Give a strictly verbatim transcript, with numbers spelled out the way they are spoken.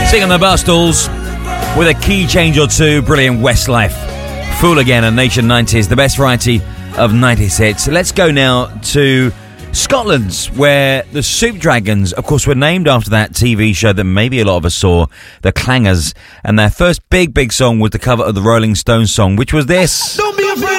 Singing the Bustles with a key change or two. Brilliant. Westlife, Fool Again, and Nation nineties, the best variety of nineties hits. Let's go now to Scotland, where the Soup Dragons, of course, were named after that T V show that maybe a lot of us saw, The Clangers, and their first big, big song was the cover of the Rolling Stones song, which was this. Don't be afraid.